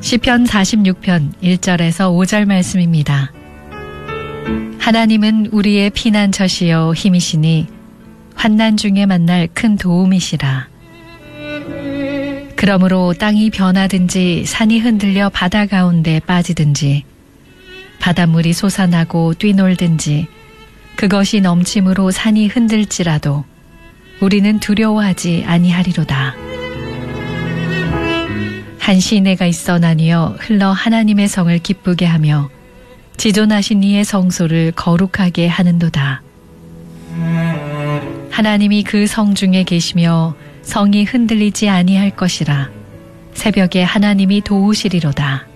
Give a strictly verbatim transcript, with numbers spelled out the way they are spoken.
시편 사십육 편 일 절에서 오 절 말씀입니다. 하나님은 우리의 피난처시여 힘이시니 환난 중에 만날 큰 도움이시라. 그러므로 땅이 변하든지 산이 흔들려 바다 가운데 빠지든지 바닷물이 솟아나고 뛰놀든지 그것이 넘침으로 산이 흔들지라도 우리는 두려워하지 아니하리로다. 한 시내가 있어 나뉘어 흘러 하나님의 성을 기쁘게 하며 지존하신 이의 성소를 거룩하게 하는도다. 하나님이 그 성 중에 계시며 성이 흔들리지 아니할 것이라. 새벽에 하나님이 도우시리로다.